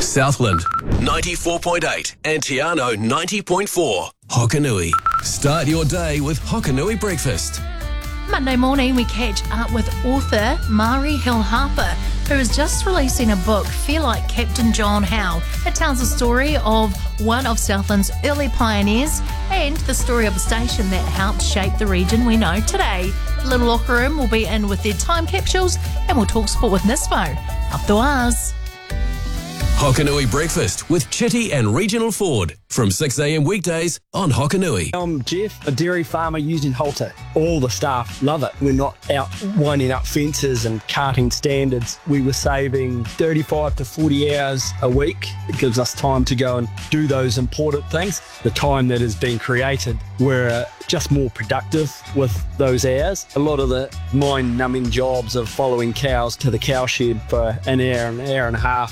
Southland 94.8 and Tiano 90.4. Hokanui. Start your day with Hokanui breakfast. Monday morning, we catch up with author Mari Hill Harper, who is just releasing a book, Feel Like Captain John Howe. It tells the story of one of Southland's early pioneers and the story of the station that helped shape the region we know today. Little Locker Room will be in with their time capsules, and we'll talk sport with Nismo. Up the wires. Hokanui breakfast with Chitty and Regional Ford from 6 a.m. weekdays on Hokanui. I'm Jeff, a dairy farmer using Halter. All the staff love it. We're not out winding up fences and carting standards. We were saving 35 to 40 hours a week. It gives us time to go and do those important things. The time that has been created, we're just more productive with those hours. A lot of the mind-numbing jobs of following cows to the cowshed for an hour and a half